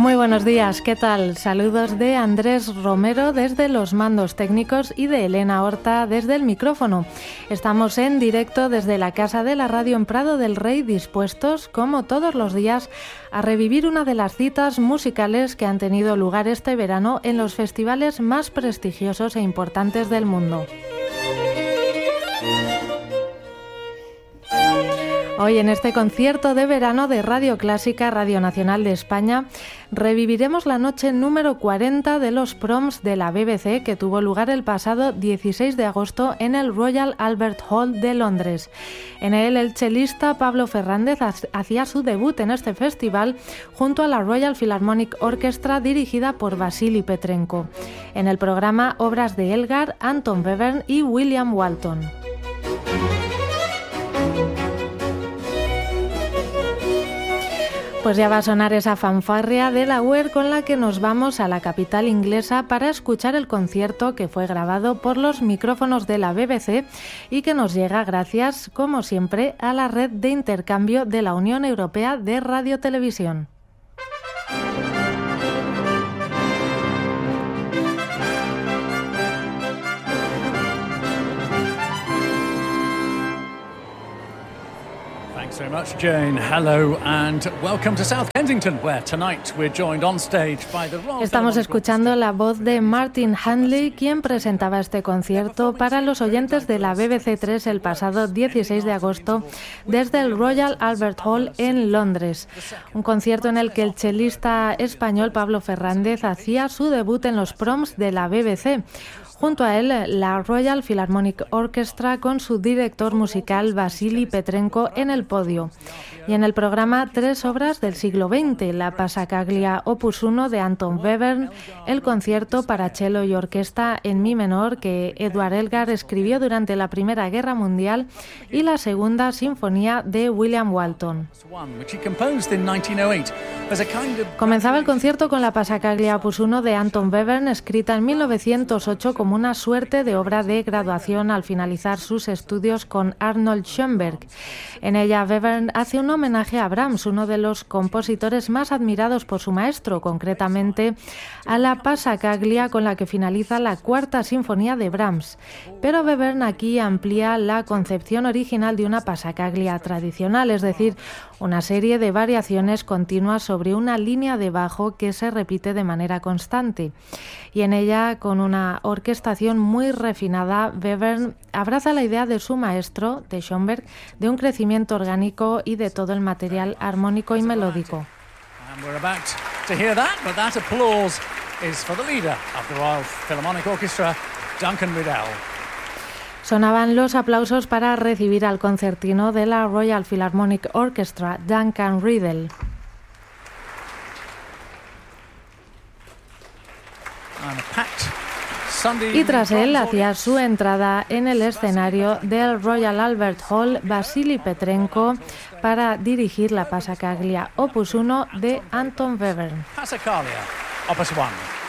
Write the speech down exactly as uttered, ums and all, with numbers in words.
Muy buenos días, ¿qué tal? Saludos de Andrés Romero desde los mandos técnicos y de Elena Horta desde el micrófono. Estamos en directo desde la Casa de la Radio en Prado del Rey, dispuestos, como todos los días, a revivir una de las citas musicales que han tenido lugar este verano en los festivales más prestigiosos e importantes del mundo. Hoy en este concierto de verano de Radio Clásica, Radio Nacional de España, reviviremos la noche número cuarenta de los Proms de la B B C que tuvo lugar el pasado dieciséis de agosto en el Royal Albert Hall de Londres. En él, el chelista Pablo Fernández hacía su debut en este festival junto a la Royal Philharmonic Orchestra dirigida por Vasily Petrenko. En el programa, obras de Elgar, Anton Webern y William Walton. Pues ya va a sonar esa fanfarria Delaware con la que nos vamos a la capital inglesa para escuchar el concierto que fue grabado por los micrófonos de la B B C y que nos llega gracias, como siempre, a la red de intercambio de la Unión Europea de Radio-Televisión. Thanks very much, Jane. Hello and welcome to South Kensington, where tonight we're joined on stage by the Royal Estamos escuchando la voz de Martin Handley, quien presentaba este concierto para los oyentes de la B B C tres el pasado dieciséis de agosto desde el Royal Albert Hall en Londres. Un concierto en el que el chelista español Pablo Fernández hacía su debut en los Proms de la B B C. Junto a él, la Royal Philharmonic Orchestra con su director musical Vasily Petrenko en el podio. Y en el programa, tres obras del siglo veinte, la Passacaglia Opus uno de Anton Webern, el concierto para cello y orquesta en mi menor que Edward Elgar escribió durante la Primera Guerra Mundial y la Segunda Sinfonía de William Walton. Comenzaba el concierto con la Passacaglia Opus uno de Anton Webern, escrita en mil novecientos ocho como una suerte de obra de graduación al finalizar sus estudios con Arnold Schoenberg. En ella, Webern hace un homenaje a Brahms, uno de los compositores más admirados por su maestro, concretamente a la Passacaglia con la que finaliza la Cuarta Sinfonía de Brahms. Pero Webern aquí amplía la concepción original de una Passacaglia tradicional, es decir, una serie de variaciones continuas sobre una línea de bajo que se repite de manera constante. Y en ella, con una orquestación muy refinada, Webern abraza la idea de su maestro, de Schoenberg, de un crecimiento orgánico y de todo el material armónico y melódico. And we're about to hear that, but that applause is for the leader of the Royal Philharmonic Orchestra, Duncan Riddell. Sonaban los aplausos para recibir al concertino de la Royal Philharmonic Orchestra, Duncan Riddell. Y tras él hacía su entrada en el escenario del Royal Albert Hall Vasily Petrenko para dirigir la Passacaglia Opus uno de Anton Webern. Passacaglia Opus uno.